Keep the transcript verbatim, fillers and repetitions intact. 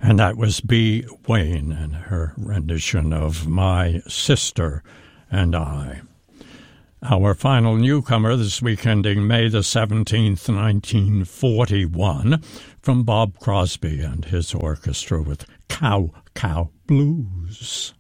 And that was Bee Wain and her rendition of My Sister and I. Our final newcomer this week, ending May the seventeenth, nineteen forty-one, from Bob Crosby and his orchestra with Cow Cow Blues.